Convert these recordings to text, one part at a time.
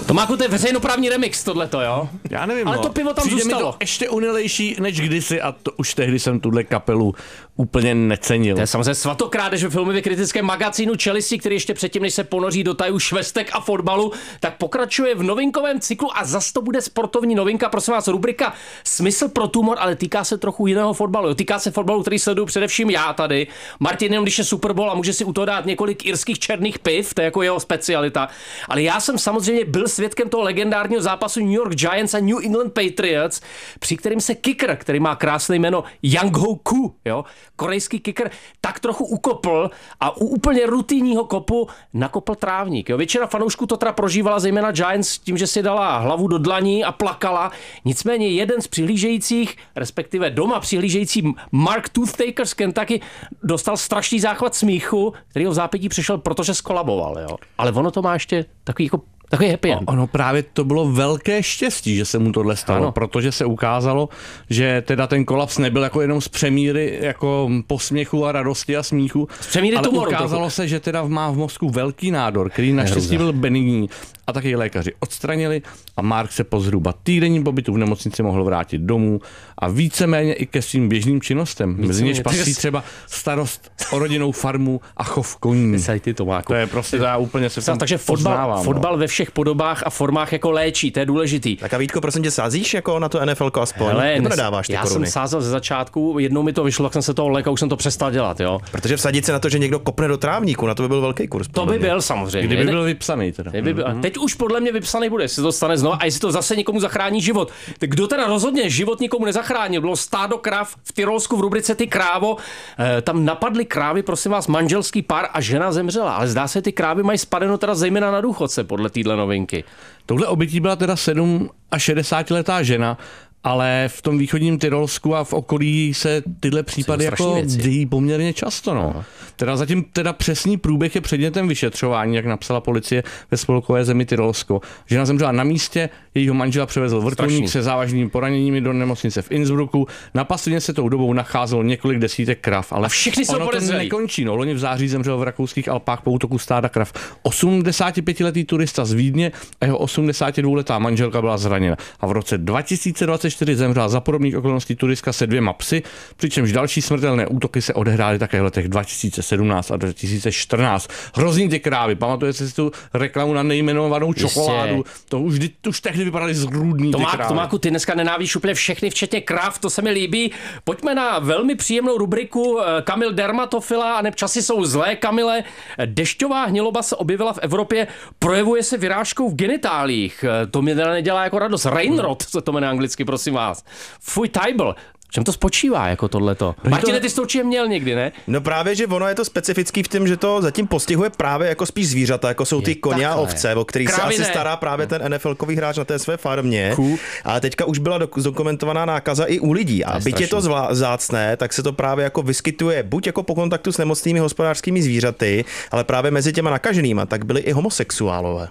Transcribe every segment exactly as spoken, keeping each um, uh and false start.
Tomáku, to je veřejnoprávní remix tohleto, jo? Já nevím, ale no. to pivo tam Přijde zůstalo. mi to ještě unilejší než kdysi a to už tehdy jsem tuhle kapelu úplně necenil. To je samozřejmě svatokrádež ve filmově kritickém magazínu Čelisti, který ještě předtím, než se ponoří do tajů švestek a fotbalu, tak pokračuje v novinkovém cyklu a zas to bude sportovní novinka, prosím vás, rubrika Smysl pro tumor, ale týká se trochu jiného fotbalu. Týká se fotbalu, který sleduju především já tady. Martin jenom když je Super Bowl a může si u toho dát několik irských černých piv, to je jako jeho specialita. Ale já jsem samozřejmě byl svědkem toho legendárního zápasu New York Giants a New England Patriots, při kterým se kicker, který má krásné jméno Yang Ho Koo, jo, korejský kicker, tak trochu ukopl a u úplně rutinního kopu nakopl trávník. Jo. Většina fanoušků to teda prožívala, zejména Giants, tím, že si dala hlavu do dlaní a plakala. Nicméně jeden z přihlížejících, respektive doma přihlížející Mark Toothtaker z Kentucky, dostal strašný záchvat smíchu, který ho v zápětí přišel, protože skolaboval. Jo. Ale ono to má ještě takový jako takový happy end. Ono právě to bylo velké štěstí, že se mu tohle stalo, ano. Protože se ukázalo, že teda ten kolaps nebyl jako jenom z přemíry jako posměchu a radosti a smíchu, z přemíry ale tumoru ukázalo trochu. se, že teda má v mozku velký nádor, který naštěstí byl benigní a taky lékaři odstranili a Mark se po zhruba týdenním pobytu v nemocnici mohl vrátit domů a víceméně i ke svým běžným činnostem. Mezi něž patří třeba starost o rodinnou farmu a chov koní. Ty, Tomáku. To je prostě, to já úplně se v tom Takže fotbal, poznávám, fotbal no. ve všech podobách a formách jako léčí, to je důležitý. Tak a Vítko, prosím tě, sázíš jako na to N F L ko aspoň? Hele, Nebo nedáváš ty já koruny? jsem sázel ze začátku, jednou mi to vyšlo, tak jsem se toho léka, už jsem to přestal dělat, jo. Protože vsadit se na to, že někdo kopne do trávníku, na to by byl velký kurz. To by byl samozřejmě. Kdyby byl vypsaný teda. Kdyby byl, mm-hmm. Teď už podle mě vypsaný bude, jestli to stane znovu a jestli to zase někomu zachrání život. Tak kdo teda rozhodně život nikomu nezachránil? Bylo stádo krav v Tyrolsku v rubrice Ty krávo. E, tam napadly krávy, prosím vás, manželský pár a žena zemřela. Ale zdá se, ty krávy mají spadeno teda zejména na důchodce podle téhle novinky. Touhle obětí byla teda sedm a šedesátiletá žena, ale v tom východním Tyrolsku a v okolí se tyhle případy jako dějí poměrně často. No. Teda zatím teda přesný průběh je předmětem vyšetřování, jak napsala policie ve spolkové zemi Tyrolsko. Žena zemřela na místě, jejího manžela převezl vrtulník se závažnými poraněními do nemocnice v Innsbrucku. Na pastvině se tou dobou nacházelo několik desítek krav, ale a všichni jsou ono to nekončí. No. Loni v září zemřel v rakouských Alpách po útoku stáda krav osmdesátipětiletý turista z Vídně a jeho osmdesátidvouletá manželka byla zraněna. A v roce dva tisíce dvacet čtyři zemřela za podobných okolností turistka se dvěma psy, přičemž další smrtelné útoky se odehrály také v letech dva tisíce sedmnáct a dva tisíce čtrnáct. Hrozný ty krávy, pamatujete si tu reklamu na nejmenovanou čokoládu? To už, už tehdy vypadaly zrůdný ty krávy. Tomáku, ty dneska nenávíš úplně všechny, včetně kráv, to se mi líbí. Pojďme na velmi příjemnou rubriku Kamil Dermatofila, a neb časy jsou zlé, Kamile. Dešťová hniloba se objevila v Evropě, projevuje se vyrážkou v genitálích. To mě teda nedělá jako radost. Rainrot se to jmenuje anglicky, prosím vás. Fuj tajbl. V čem to spočívá jako tohleto? Martine, ty jsi to určitě měl někdy, ne? No právě, že ono je to specifický v tom, že to zatím postihuje právě jako spíš zvířata, jako jsou ty koně a ovce, o kterých se asi ne. stará právě ten N F L kový hráč na té své farmě. Cool. Ale teďka už byla zdokumentovaná nákaza i u lidí. A byť je to zvlá- zácné, tak se to právě jako vyskytuje buď jako po kontaktu s nemocnými hospodářskými zvířaty, ale právě mezi těma nakaženýma, tak byli i homosexuálové.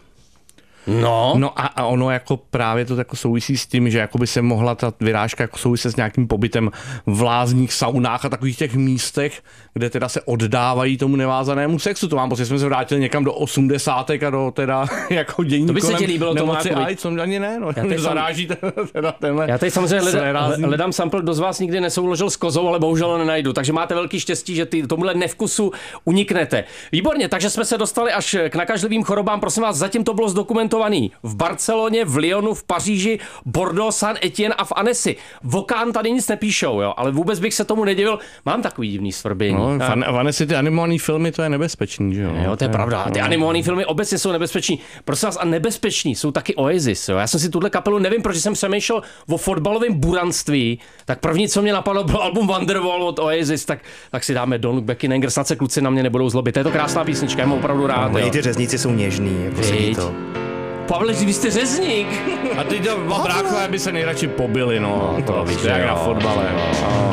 No. No a, a ono jako právě to jako souvisí s tím, že jako by se mohla ta vyrážka jako souviset s nějakým pobytem v lázních, saunách a takových těch místech, kde teda se oddávají tomu nevázanému sexu. To mám pocit, že jsme se vrátili někam do osmdesátek a do teda jako dění. To by se ti líbilo, nemoci AIDS, ani ne, no. Já zaráží teda tenhle. Já tady samozřejmě hledám, hledám sample, kdo z vás nikdy nesouložil s kozou, ale bohužel ho nenajdu. Takže máte velký štěstí, že ty tomuhle nevkusu uniknete. Výborně, takže jsme se dostali až k nakažlivým chorobám. Prosím vás, zatím to bylo zdokumentovaný v Barceloně, v Lyonu, v Paříži, Bordeaux, Saint-Étienne a v Annecy. Vokán tady nic nepíšou, jo, ale vůbec bych se tomu nedivil. Mám takový divný svrbění. No, v Annecy ty animované filmy, to je nebezpečný, že jo? Jo, to je pravda. Ty animované filmy obecně jsou nebezpeční. Prosím vás, a nebezpeční jsou taky Oasis, jo. Já jsem si tuhle kapelu, nevím, proč jsem přemýšlel o fotbalovém buranství, tak první, co mě napadlo, byl album Wonderwall od Oasis, tak, tak si dáme Don't Look Back in Anger, snad se kluci na mě nebudou zlobit. To je to krásná písnička, já mám opravdu rád. No, ty řezníci jsou něžný, jako se to. Pavle, vy jste řezník. A ty bráchové by se nejradši pobili, no. To víš, jak na fotbale.